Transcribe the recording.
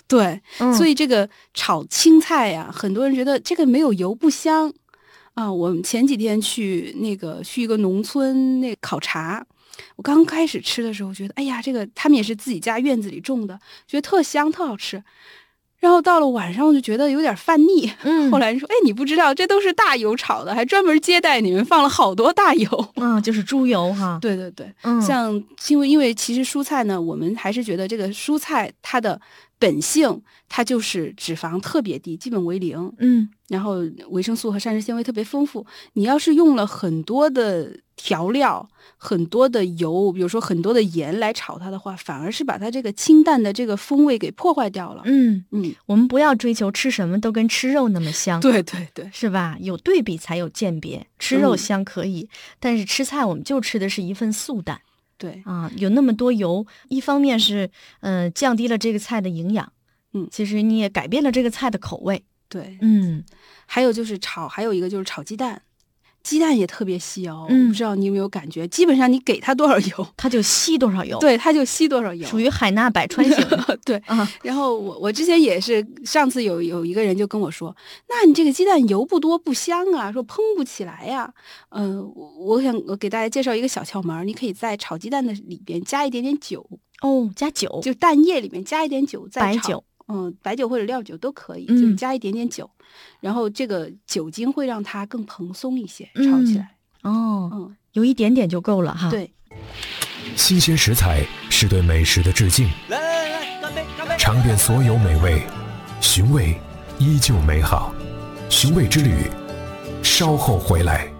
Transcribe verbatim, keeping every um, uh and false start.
对、 嗯、 所以这个炒青菜呀、啊，很多人觉得这个没有油不香啊。我们前几天去那个去一个农村那考察，我刚开始吃的时候觉得，哎呀，这个他们也是自己家院子里种的，觉得特香特好吃。然后到了晚上我就觉得有点犯腻， 嗯， 后来人说，哎，你不知道这都是大油炒的，还专门接待你们放了好多大油。 嗯，就是猪油哈。 对对对， 嗯， 像因为因为其实蔬菜呢，我们还是觉得这个蔬菜它的本性它就是脂肪特别低，基本为零。 嗯， 然后维生素和膳食纤维特别丰富。你要是用了很多的调料、很多的油，比如说很多的盐来炒它的话，反而是把它这个清淡的这个风味给破坏掉了。 嗯嗯， 我们不要追求吃什么都跟吃肉那么香。 对对对， 是吧？有对比才有鉴别。吃肉香可以、嗯、但是吃菜我们就吃的是一份素淡。 对啊，有那么多油，一方面是呃降低了这个菜的营养， 嗯， 其实你也改变了这个菜的口味。 对， 嗯， 还有就是炒，还有一个就是炒鸡蛋，鸡蛋也特别吸油， 嗯， 不知道你有没有感觉？基本上你给它多少油， 它就吸多少油， 对，它就吸多少油， 属于海纳百川型。 对、 啊， 然后我我之前也是，上次有有一个人就跟我说，那你这个鸡蛋油不多不香啊，说烹不起来呀、啊。嗯、呃，我想我给大家介绍一个小窍门，你可以在炒鸡蛋的里边加一点点酒。 哦，加酒， 就蛋液里面加一点酒再炒。 白酒。 嗯，白酒或者料酒都可以， 嗯、 就是加一点点酒，然后这个酒精会让它更蓬松一些，炒起来。 嗯、哦， 嗯， 有一点点就够了哈。 对， 新鲜食材是对美食的致敬。 来来来，干杯干杯！ 尝遍所有美味，寻味依旧美好。寻味之旅，稍后回来。